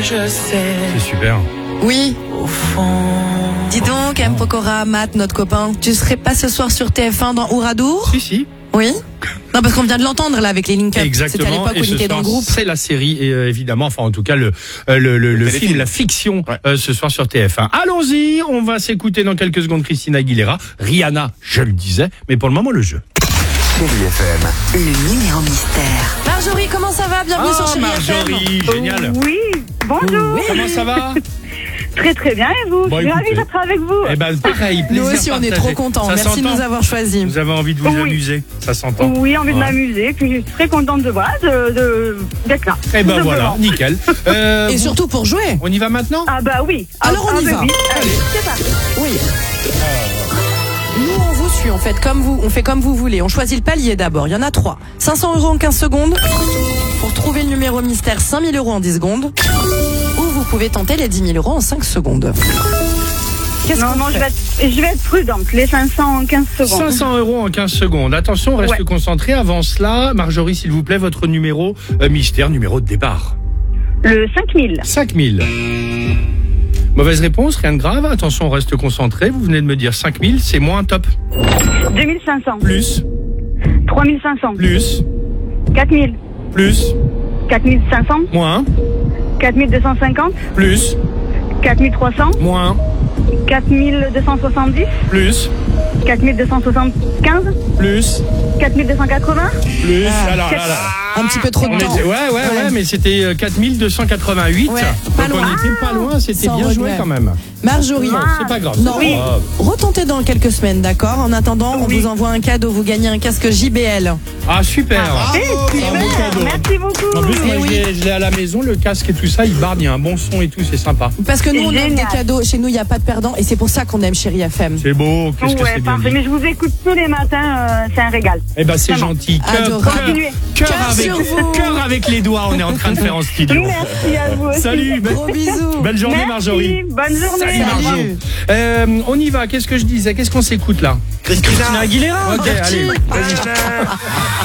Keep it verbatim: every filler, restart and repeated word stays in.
je sais. C'est super. Oui. Au fond. Dis donc, M. Pokora, Matt, notre copain, tu serais pas ce soir sur T F un dans Ouradour? Si, si. Oui. Non, parce qu'on vient de l'entendre là avec les link-up. Exactement. C'était à l'époque où Et il ce était dans soir, le groupe. c'est la série, et euh, évidemment, enfin en tout cas le euh, le, le, le film, la fiction, Ouais. euh, ce soir sur T F un. Allons-y, on va s'écouter dans quelques secondes Christina Aguilera, Rihanna, je le disais, mais pour le moment le jeu. Chérie F M. Le numéro mystère. Marjorie, comment ça va? Bienvenue sur Chérie F M. Marjorie, génial. Oui, bonjour. Oui. Comment ça va? Très très bien, et vous? Bon, Je suis ravie écoutez. d'être avec vous. Eh ben pareil, Nous plaisir aussi, on est partagé. trop contents. Ça Merci de s'entend. nous avoir choisis. Vous avez envie de vous Oui. amuser, ça s'entend. Oui, envie de Ouais. m'amuser, puis je suis très contente de voir, de, de, d'être là. Eh Tout ben voilà, simplement. nickel. Euh, Et vous- surtout pour jouer. on y va maintenant? Ah bah oui. Alors, on ah, y bah va. oui. Allez, c'est parti. Oui. Nous, on vous suit, en fait, comme vous. On fait comme vous voulez. On choisit le palier d'abord. Il y en a trois. cinq cents euros en quinze secondes. Pour trouver le numéro mystère, cinq mille euros en dix secondes. Ou vous pouvez tenter les dix mille euros en cinq secondes. Qu'est-ce Non, qu'on non, fait je vais, être, je vais être prudente. Les cinq cents en quinze secondes. cinq cents euros en quinze secondes. Attention, on reste Ouais. concentré. Avant cela, Marjorie, s'il vous plaît, votre numéro euh, mystère, numéro de départ. Le cinq mille. cinq mille. Mauvaise réponse, rien de grave. Attention, on reste concentré. Vous venez de me dire cinq mille, c'est moins top. deux mille cinq cents. Plus, trois mille cinq cents. plus, quatre mille. plus, quatre mille cinq cents. moins, quatre mille deux cent cinquante. plus, quatre mille trois cents. moins, quatre mille deux cent soixante-dix. plus, quatre mille deux cent soixante-quinze. plus, quatre mille deux cent quatre-vingts. plus. Ah. Alors là, là. Un petit peu trop On de temps. était- ouais, ouais, ouais, Ouais. mais c'était euh, quatre mille deux cent quatre-vingt-huit. Ouais, Donc pas loin. on était pas loin, c'était Sans bien joué regret. quand même. Marjorie. Bon, c'est pas grave. Non, c'est pas grave. retentez dans quelques semaines, d'accord? En attendant, on Oui. vous envoie un cadeau. Vous gagnez un casque J B L. Ah, super. Eh, Un beau cadeau. Merci beaucoup. En plus, moi, Eh je oui. l'ai- je l'ai à la maison, le casque et tout ça, il barde, il y a un bon son et tout, c'est sympa. Parce que nous, on offre des Génial. cadeaux. Chez nous, il n'y a pas de perdant. Et c'est pour ça qu'on aime Chérie F M. C'est beau, qu'est-ce que Ouais, c'est bien parfait. dit. Mais je vous écoute tous les matins, euh, c'est un régal. Eh ben, c'est Vraiment. gentil. Cœur, Adorable. cœur, Continuez. cœur Cœur avec, sur vous. cœur avec les doigts, on est en train de faire en studio. Merci à vous aussi. Salut, be- Gros bisous. belle journée Merci, Marjorie. bonne journée. Salut Au revoir. Marjo. Euh, on y va, qu'est-ce que je disais, qu'est-ce qu'on s'écoute là? Christina Aguilera. Ok, allez.